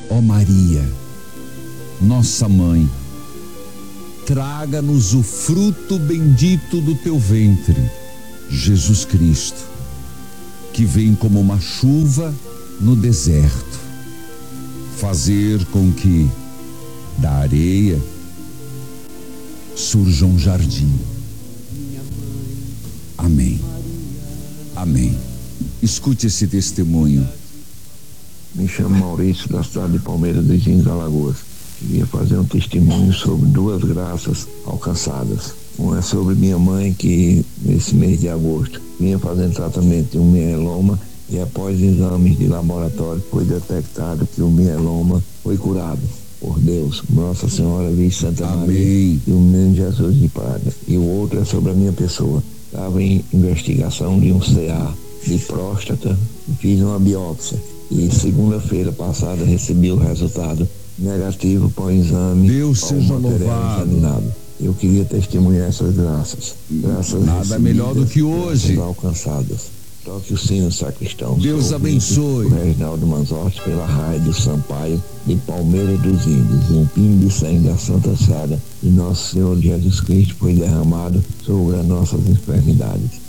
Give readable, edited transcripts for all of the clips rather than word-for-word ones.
Ó Maria, nossa mãe, traga-nos o fruto bendito do teu ventre, Jesus Cristo, que vem como uma chuva no deserto, fazer com que da areia surja um jardim. Amém. Amém. Escute esse testemunho. Me chamo Maurício, da cidade de Palmeira dos Índios, Alagoas. Queria fazer um testemunho sobre duas graças alcançadas. Uma é sobre minha mãe, que nesse mês de agosto vinha fazendo tratamento de um mieloma, e após exames de laboratório foi detectado que o mieloma foi curado por Deus, Nossa Senhora Virgem Santa Maria e o menino Jesus de Praga. E o outro é sobre a minha pessoa. Estava em investigação de um CA de próstata, fiz uma biópsia e segunda-feira passada recebi o resultado negativo para o exame. Deus seja louvado. Examinado. Eu queria testemunhar essas graças. Graças nada melhor do que hoje. Graças alcançadas. Toque o sino, sacristão. Deus abençoe. O Reginaldo Manzotti, pela raia do Sampaio, de Palmeira dos Índios. Um pingo de sangue da Santa Sara de Nosso Senhor Jesus Cristo foi derramado sobre as nossas enfermidades.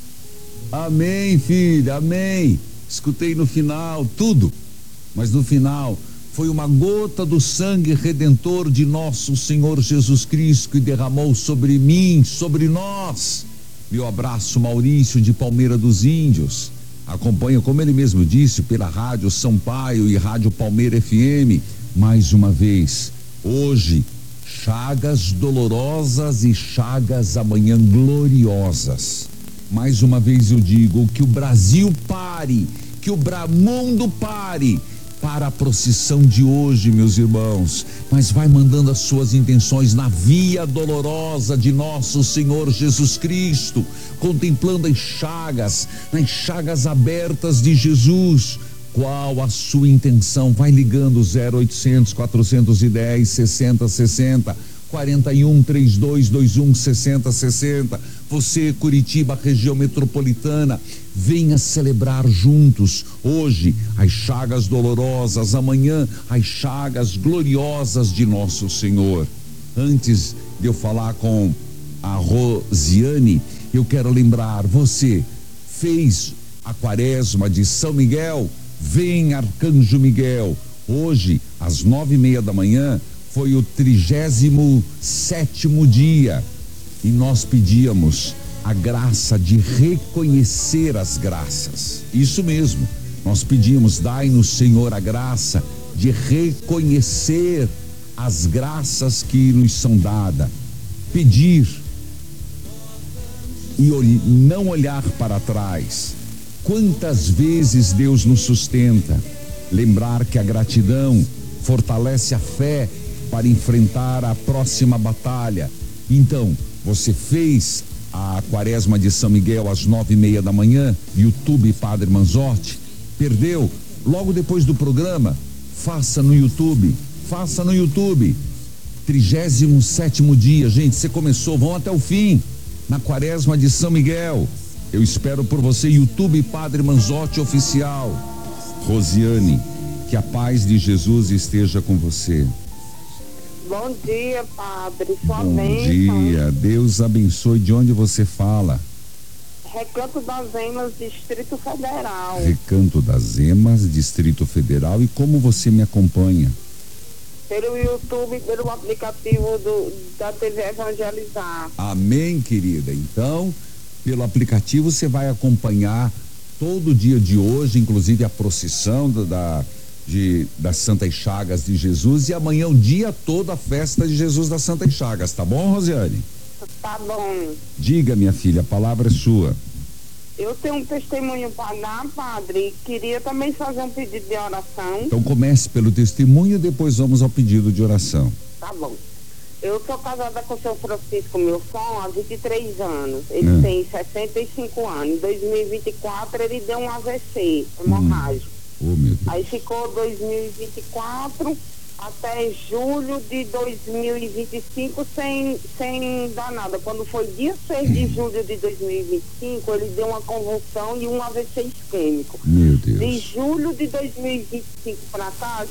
Amém, filha, amém. Escutei no final tudo, mas no final foi uma gota do sangue redentor de nosso Senhor Jesus Cristo que derramou sobre mim, sobre nós. Meu abraço, Maurício, de Palmeira dos Índios. Acompanha, como ele mesmo disse, pela Rádio Sampaio e Rádio Palmeira FM. Mais uma vez, hoje, chagas dolorosas e chagas amanhã gloriosas. Mais uma vez eu digo que o Brasil pare, que o mundo pare para a procissão de hoje, meus irmãos, mas vai mandando as suas intenções na via dolorosa de nosso Senhor Jesus Cristo, contemplando as nas chagas abertas de Jesus. Qual a sua intenção? Vai ligando 0800 410 6060 41 3221 6060. Você, Curitiba, região metropolitana, venha celebrar juntos hoje as chagas dolorosas, amanhã as chagas gloriosas de nosso Senhor. Antes de eu falar com a Rosiane, eu quero lembrar, você fez a quaresma de São Miguel? Vem, Arcanjo Miguel. Hoje, às 9:30 da manhã, foi o 37º dia e nós pedíamos a graça de reconhecer as graças. Isso mesmo, nós pedimos, dai-nos, Senhor, a graça de reconhecer as graças que nos são dadas, pedir e não olhar para trás. Quantas vezes Deus nos sustenta? Lembrar que a gratidão fortalece a fé para enfrentar a próxima batalha. Então, você fez a quaresma de São Miguel às 9:30 da manhã, YouTube Padre Manzotti? Perdeu? Logo depois do programa, faça no YouTube. 37º dia, gente, você começou, vão até o fim, na quaresma de São Miguel. Eu espero por você, YouTube Padre Manzotti Oficial. Rosiane, que a paz de Jesus esteja com você. Bom dia, Padre, sua bênção. Bom dia, Deus abençoe. De onde você fala? Recanto das Emas, Distrito Federal. Recanto das Emas, Distrito Federal. E como você me acompanha? Pelo YouTube, pelo aplicativo da TV Evangelizar. Amém, querida. Então, pelo aplicativo você vai acompanhar todo o dia de hoje, inclusive a procissão das Santas Chagas de Jesus, e amanhã o dia todo a festa de Jesus das Santas Chagas, tá bom, Rosiane? Tá bom. Diga, minha filha, a palavra é sua. Eu tenho um testemunho para dar, Padre, queria também fazer um pedido de oração. Então comece pelo testemunho e depois vamos ao pedido de oração. Tá bom. Eu sou casada com o seu Francisco, meu som, há 23 anos. Ele tem 65 anos. Em 2024 ele deu um AVC hemorrágico. Oh, meu Deus. Aí ficou 2024 até julho de 2025 sem dar nada. Quando foi dia 6 de julho de 2025, ele deu uma convulsão e um AVC isquêmico. Meu Deus. De julho de 2025 para cá,